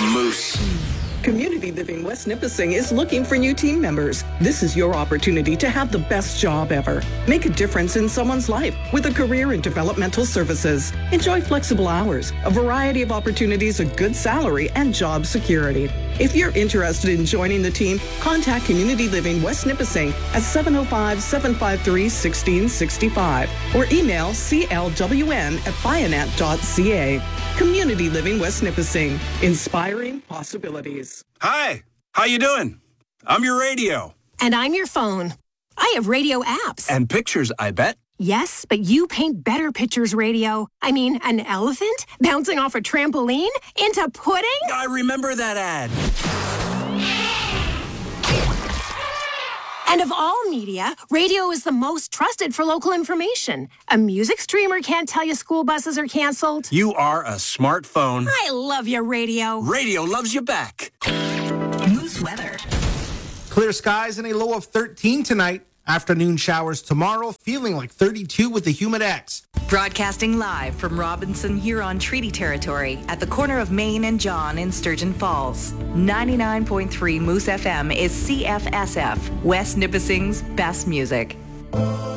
Moose. Community Living West Nipissing is looking for new team members. This is your opportunity to have the best job ever. Make a difference in someone's life with a career in developmental services. Enjoy flexible hours, a variety of opportunities, a good salary, and job security. If you're interested in joining the team, contact Community Living West Nipissing at 705-753-1665 or email clwn@bionet.ca. Community Living West Nipissing, inspiring possibilities. Hi, how you doing? I'm your radio. And I'm your phone. I have radio apps. And pictures, I bet. Yes, but you paint better pictures, radio. I mean, an elephant bouncing off a trampoline into pudding? I remember that ad. And of all media, radio is the most trusted for local information. A music streamer can't tell you school buses are canceled. You are a smartphone. I love your radio. Radio loves you back. Moose weather. Clear skies and a low of 13 tonight. Afternoon showers tomorrow, feeling like 32 with the humid X. Broadcasting live from Robinson Huron Treaty Territory at the corner of Main and John in Sturgeon Falls. 99.3 Moose FM is CFSF, West Nipissing's best music.